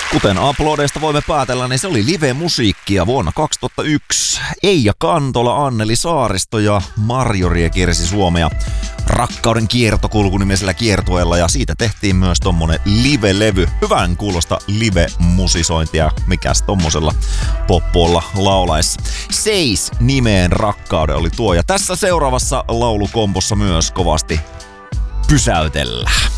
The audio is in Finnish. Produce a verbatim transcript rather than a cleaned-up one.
Kuten uploadeista voimme päätellä, niin se oli live-musiikkia vuonna kaksituhattayksi. Eija Kantola, Anneli Saaristo ja Marjorie kiersi Suomea Rakkauden kiertokulku-nimisellä kiertueella, ja siitä tehtiin myös tommonen live-levy. Hyvän kuulosta live-musisointia, mikäs tommosella poppolla laulaessa. Seis nimeen Rakkauden oli tuo, ja tässä seuraavassa laulukompossa myös kovasti pysäytellään.